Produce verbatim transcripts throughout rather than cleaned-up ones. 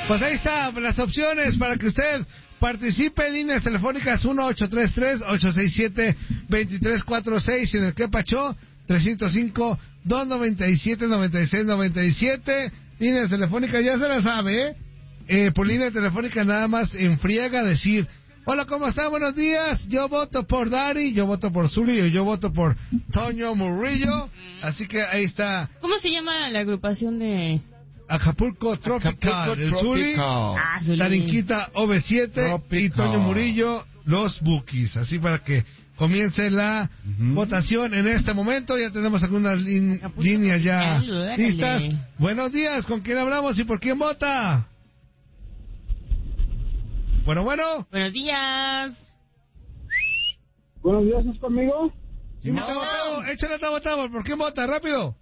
Pues ahí está, las opciones para que usted participe en líneas telefónicas uno ocho tres tres, ocho seis siete, dos tres cuatro seis y en el que pachó tres cero cinco, dos nueve siete, nueve seis nueve siete. Líneas telefónicas, ya se la sabe, ¿eh? Eh, por línea telefónica nada más en friega decir: hola, ¿cómo está? Buenos días. Yo voto por Dari, yo voto por Zuli, y yo voto por Toño Murillo. Así que ahí está. ¿Cómo se llama la agrupación de Acapulco Tropical? Acapulco el Zuli, Ah, Zuli. Tarinquita O V siete Tropical. y Toño Murillo, los Bookies. Así para que comience la uh-huh. votación en este momento. Ya tenemos algunas lin- líneas ya Órale. listas. Buenos días, ¿con quién hablamos y por quién vota? Bueno, bueno. Buenos días. Buenos días, ¿es conmigo? Sí, No. no. Échale a votar, ¿por quién vota? Rápido.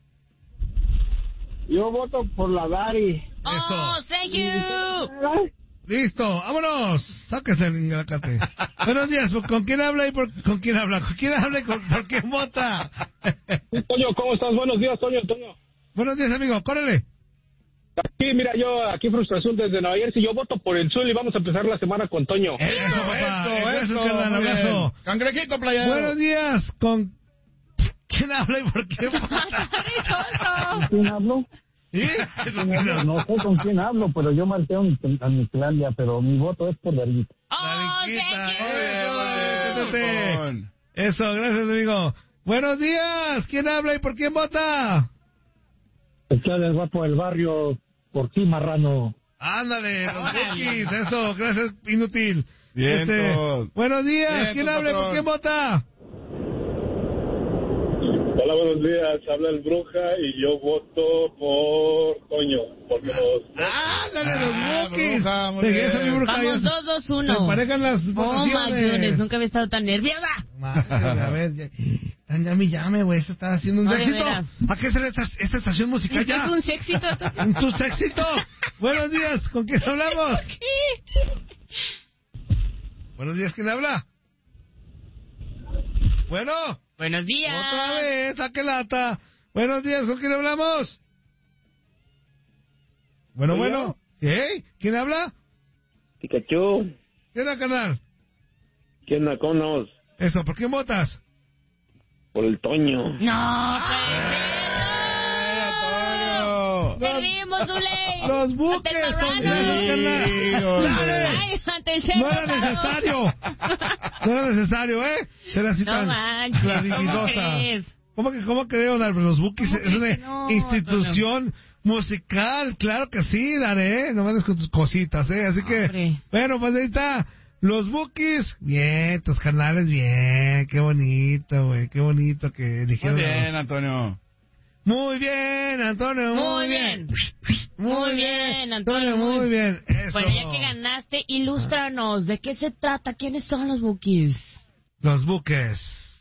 Yo voto por la Dari. Oh, thank you. Listo, vámonos. Sáquese el ingacate. Buenos días, ¿con quién habla y por, con quién habla? ¿Con quién habla y con, por quién vota? Toño, ¿cómo estás? Buenos días, Toño, Toño. Buenos días, amigo, córrele. Aquí, mira, yo, aquí frustración desde Nueva Jersey. Yo voto por el Zul y vamos a empezar la semana con Toño. Eso, papá. Eso, Gracias, eso, carnal, muy abrazo. bien. Cangrejito playero. Buenos días, ¿con quién habla y por quién vota? ¿Con quién hablo? ¿Sí? No sé con quién hablo, pero yo marqué un, a Miclandia, pero mi voto es por Dari. Oh, Darinquita, thank you. eso, quédate. Con- Eso, gracias, amigo. Buenos días, ¿quién habla y por quién vota? Ustedes va por el barrio, por ti, marrano. Ándale, los Bookies, eso, gracias, inútil. Vientos. Buenos días, Vientos, ¿quién habla y por patrón. quién vota? Hola, buenos días. Habla el Bruja y yo voto por Toño. Porque los... Ándale, Ah, los Bookies. Bruja, muy Regresa bien. mi Bruja. Vamos, ya- dos, dos, Se uno. emparejan las Oh, my votaciones. goodness, nunca había estado tan nerviosa. Madre, a ver, ya, ya me llame, güey, eso está haciendo un No, de éxito. veras. ¿A qué será esta, esta estación musical ya? Es un sexito. ¿Un tu éxito? Buenos días, ¿con quién hablamos? Buenos días, ¿quién habla? Bueno, Buenos días. otra vez, saque lata. Buenos días, ¿con quién hablamos? Bueno, ¿Soy bueno. ¿Eh? ¿Quién habla? Pikachu, ¿Quién habla, canal? ¿quién la conos? Eso, ¿por quién votas? Por el Toño. No, Antonio. perdimos, Zule. Los buques Ante el son marrano. de carnal. Híjole. ¡Dale! Ay, ante el No era cerdo. necesario. No era necesario, ¿eh? Ser así No tan manches, ¿cómo clarividosa. crees? ¿Cómo que, cómo creo, Dar? Los Bookies ¿Cómo es crees una que no, institución musical, claro que sí, Dare, ¿eh? No mandes con tus cositas, ¿eh? Así que, Hombre. bueno, pues ahí está. Los Bookies, bien, tus canales, bien, qué bonito, güey, qué bonito que Muy eligieron. bien, Antonio. Muy bien, Antonio, muy, Muy bien. Muy bien, Antonio. muy bien. Eso. Bueno, ya que ganaste, ilústranos. ¿De qué se trata? ¿Quiénes son los Bookies? Los Bookies